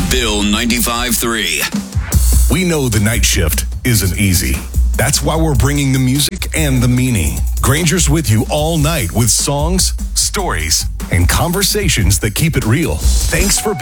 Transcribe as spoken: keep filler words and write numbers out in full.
Bill ninety-five three. We know the night shift isn't easy. That's why we're bringing the music and the meaning. Granger's with you all night with songs, stories, and conversations that keep it real. Thanks for